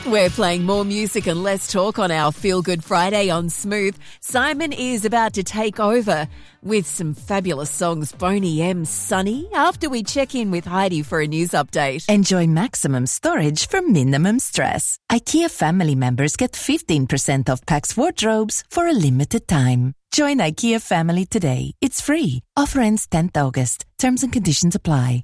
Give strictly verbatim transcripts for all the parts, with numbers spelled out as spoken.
We're playing more music and less talk on our Feel Good Friday on Smooth. Simon is about to take over with some fabulous songs. Boney M, Sunny, after we check in with Heidi for a news update. Enjoy maximum storage for minimum stress. IKEA family members get fifteen percent off Pax wardrobes for a limited time. Join IKEA family today. It's free. Offer ends tenth August. Terms and conditions apply.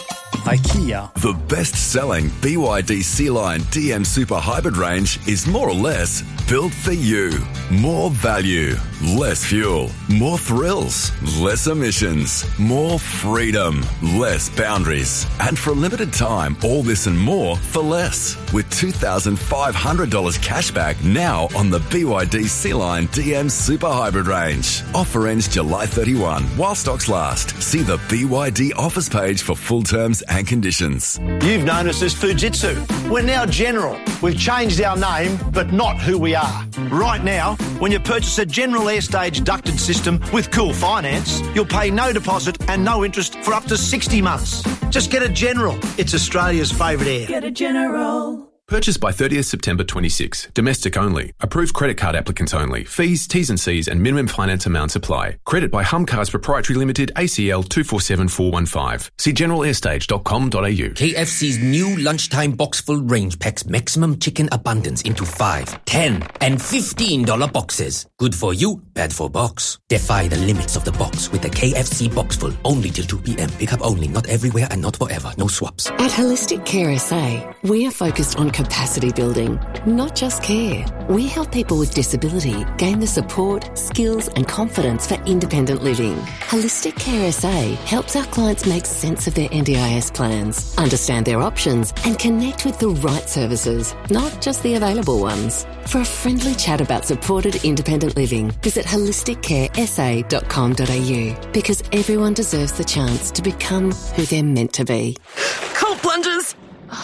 IKEA. The best-selling B Y D C-Line D M Super Hybrid range is more or less built for you. More value, less fuel, more thrills, less emissions, more freedom, less boundaries. And for a limited time, all this and more for less. With two thousand five hundred dollars cash back now on the B Y D C-Line D M Super Hybrid range. Offer ends July thirty-first while stocks last. See the B Y D offers page for full terms and conditions. You've known us as Fujitsu. We're now General. We've changed our name, but not who we are. Right now, when you purchase a General Airstage ducted system with Cool Finance, you'll pay no deposit and no interest for up to sixty months. Just get a General. It's Australia's favourite air. Get a General. Purchased by thirtieth September twenty-six. Domestic only. Approved credit card applicants only. Fees, T's and C's and minimum finance amounts apply. Credit by Hum Cars Proprietary Limited, A C L two four seven four one five. See general airstage dot com dot a u. K F C's new lunchtime box full range packs maximum chicken abundance into five, ten and fifteen dollar boxes. Good for you, bad for box. Defy the limits of the box with the K F C box full. Only till two p.m. Pick up only, not everywhere and not forever. No swaps. At Holistic Care S A, we are focused on capacity building, not just care. We help people with disability gain the support, skills and confidence for independent living. Holistic Care S A helps our clients make sense of their N D I S plans, understand their options and connect with the right services, not just the available ones. For a friendly chat about supported independent living, visit holistic care s a dot com dot a u, because everyone deserves the chance to become who they're meant to be. Cold plunges,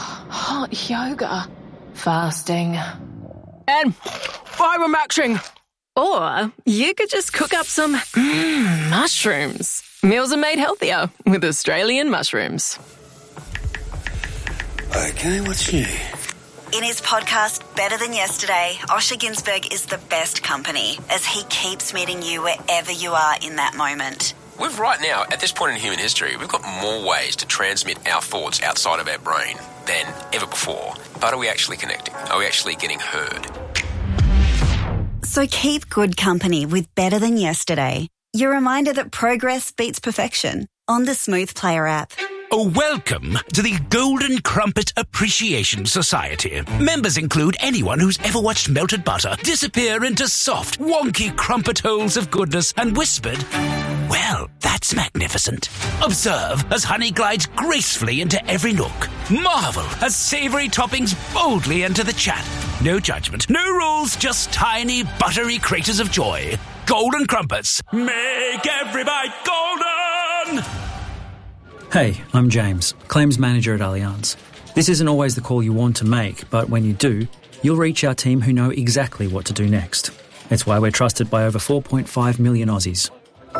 hot yoga, fasting, and fibre-maxing. Or you could just cook up some mm, mushrooms. Meals are made healthier with Australian mushrooms. Okay, what's new? In his podcast, Better Than Yesterday, Osher Günsberg is the best company as he keeps meeting you wherever you are in that moment. We've right now, at this point in human history, we've got more ways to transmit our thoughts outside of our brain than ever before. But are we actually connecting? Are we actually getting heard? So keep good company with Better Than Yesterday. Your reminder that progress beats perfection on the Smooth Player app. Oh, welcome to the Golden Crumpet Appreciation Society. Members include anyone who's ever watched melted butter disappear into soft, wonky crumpet holes of goodness and whispered, well, that's magnificent. Observe as honey glides gracefully into every nook. Marvel as savoury toppings boldly enter the chat. No judgment, no rules, just tiny, buttery craters of joy. Golden Crumpets. Make every bite golden! Hey, I'm James, Claims Manager at Allianz. This isn't always the call you want to make, but when you do, you'll reach our team who know exactly what to do next. It's why we're trusted by over four point five million Aussies.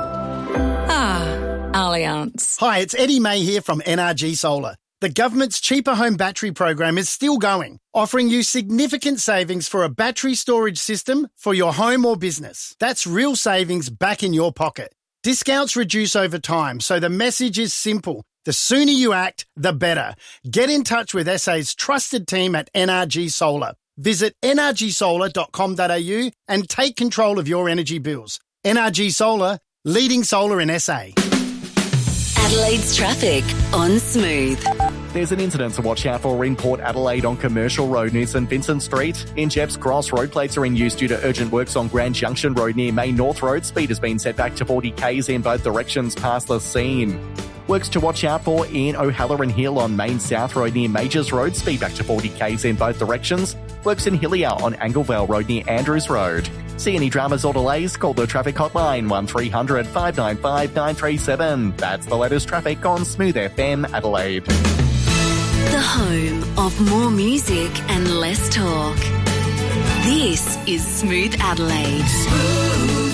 Ah, Allianz. Hi, it's Eddie May here from N R G Solar. The government's Cheaper Home Battery program is still going, offering you significant savings for a battery storage system for your home or business. That's real savings back in your pocket. Discounts reduce over time, so the message is simple. The sooner you act, the better. Get in touch with S A's trusted team at N R G Solar. Visit n r g solar dot com dot a u and take control of your energy bills. N R G Solar, leading solar in S A. Adelaide's traffic on Smooth. There's an incident to watch out for in Port Adelaide on Commercial Road near St Vincent Street. In Jepps Cross, road plates are in use due to urgent works on Grand Junction Road near Main North Road. Speed has been set back to forty k's in both directions past the scene. Works to watch out for in O'Halloran Hill on Main South Road near Majors Road. Speed back to forty k's in both directions. Works in Hillier on Anglevale Road near Andrews Road. See any dramas or delays? Call the traffic hotline one three hundred five nine five nine three seven. That's the latest traffic on Smooth F M Adelaide. The home of more music and less talk. This is Smooth Adelaide. Smooth.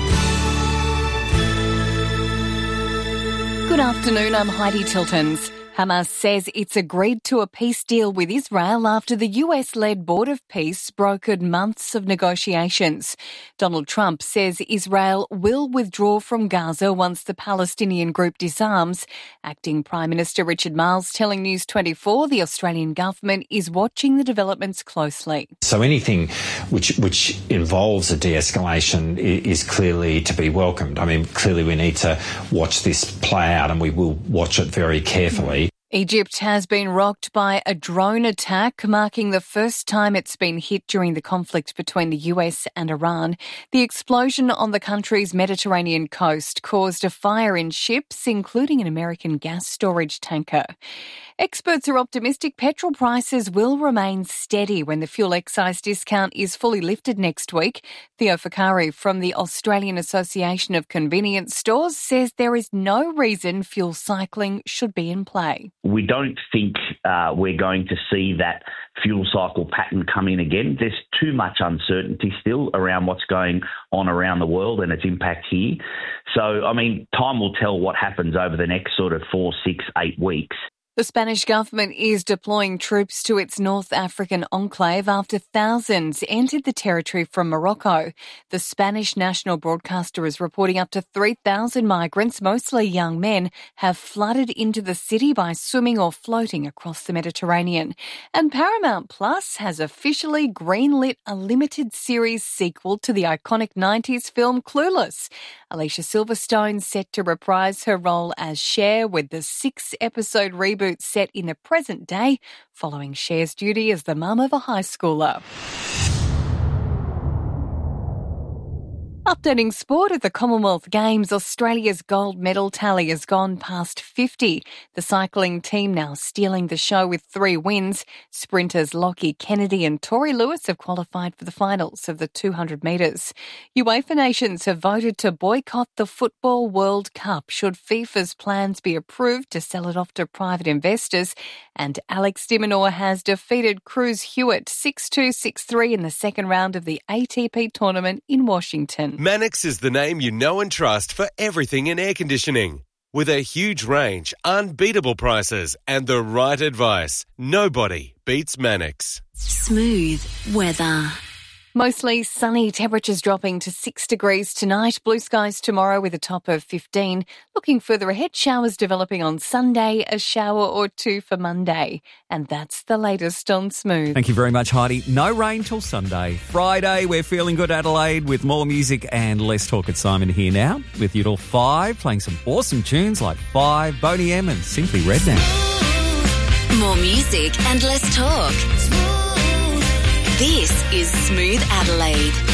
Good afternoon, I'm Heidi Tiltons. Hamas says it's agreed to a peace deal with Israel after the U S-led Board of Peace brokered months of negotiations. Donald Trump says Israel will withdraw from Gaza once the Palestinian group disarms. Acting Prime Minister Richard Marles telling News twenty-four the Australian government is watching the developments closely. So anything which which involves a de-escalation is clearly to be welcomed. I mean, clearly we need to watch this play out, and we will watch it very carefully. Egypt has been rocked by a drone attack, marking the first time it's been hit during the conflict between the U S and Iran. The explosion on the country's Mediterranean coast caused a fire in ships, including an American gas storage tanker. Experts are optimistic petrol prices will remain steady when the fuel excise discount is fully lifted next week. Theo Fakari from the Australian Association of Convenience Stores says there is no reason fuel cycling should be in play. We don't think uh, we're going to see that fuel cycle pattern come in again. There's too much uncertainty still around what's going on around the world and its impact here. So, I mean, time will tell what happens over the next sort of four, six, eight weeks. The Spanish government is deploying troops to its North African enclave after thousands entered the territory from Morocco. The Spanish national broadcaster is reporting up to three thousand migrants, mostly young men, have flooded into the city by swimming or floating across the Mediterranean. And Paramount Plus has officially greenlit a limited series sequel to the iconic nineties film Clueless. Alicia Silverstone set to reprise her role as Cher with the six-episode reboot set in the present day, following Cher's duty as the mum of a high schooler. Updating sport at the Commonwealth Games, Australia's gold medal tally has gone past fifty. The cycling team now stealing the show with three wins. Sprinters Lockie Kennedy and Tori Lewis have qualified for the finals of the two hundred metres. UEFA nations have voted to boycott the Football World Cup should FIFA's plans be approved to sell it off to private investors. And Alex de Minaur has defeated Cruz Hewitt six two, six three in the second round of the A T P tournament in Washington. Mannix is the name you know and trust for everything in air conditioning. With a huge range, unbeatable prices, and the right advice, nobody beats Mannix. Smooth weather. Mostly sunny, temperatures dropping to six degrees tonight. Blue skies tomorrow with a top of fifteen. Looking further ahead, showers developing on Sunday, a shower or two for Monday. And that's the latest on Smooth. Thank you very much, Heidi. No rain till Sunday. Friday, we're feeling good, Adelaide, with more music and less talk at Simon here now, with you till five, playing some awesome tunes like Five, Boney M and Simply Red now. More music and less talk. This is Smooth Adelaide.